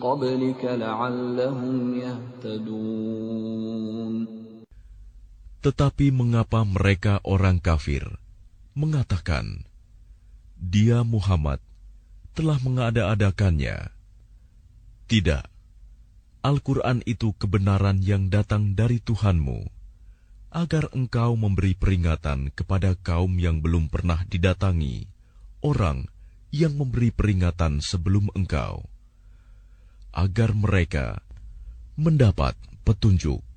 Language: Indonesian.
قبلك لعلهم يهتدون. Tetapi mengapa mereka orang kafir mengatakan, Dia Muhammad telah mengada-adakannya? Tidak, Al-Quran itu kebenaran yang datang dari Tuhanmu, agar engkau memberi peringatan kepada kaum yang belum pernah didatangi orang yang memberi peringatan sebelum engkau, agar mereka mendapat petunjuk.